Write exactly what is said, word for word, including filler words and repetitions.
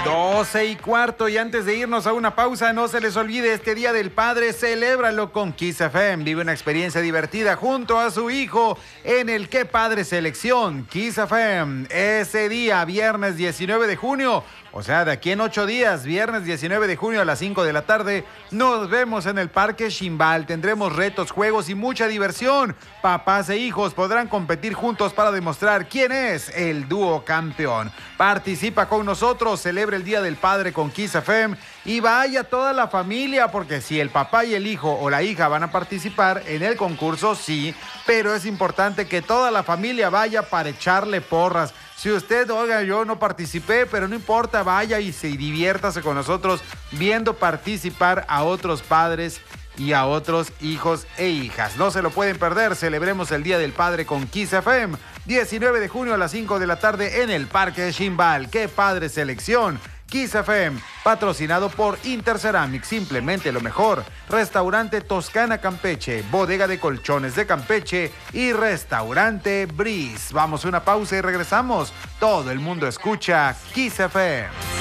doce y cuarto, y antes de irnos a una pausa, no se les olvide, este Día del Padre, celébralo con Kiss F M. Vive una experiencia divertida junto a su hijo en el Qué Padre Selección Kiss F M. Ese día, viernes diecinueve de junio, o sea, de aquí en ocho días, viernes diecinueve de junio a las cinco de la tarde, nos vemos en el Parque Ximbal. Tendremos retos, juegos y mucha diversión. Papás e hijos podrán competir juntos para demostrar quién es el dúo campeón. Participa con nosotros, celebra el Día del Padre con Kiss F M y vaya toda la familia, porque si el papá y el hijo o la hija van a participar en el concurso, sí, pero es importante que toda la familia vaya para echarle porras. Si usted, oiga, yo no participé, pero no importa, vaya y se diviértase con nosotros viendo participar a otros padres y a otros hijos e hijas. No se lo pueden perder, celebremos el Día del Padre con Kiss F M, diecinueve de junio a las cinco de la tarde en el Parque Ximbal. ¡Qué Padre Selección! Kiss F M, patrocinado por Interceramic, simplemente lo mejor. Restaurante Toscana Campeche, Bodega de Colchones de Campeche y Restaurante Breeze. Vamos a una pausa y regresamos. Todo el mundo escucha Kiss F M.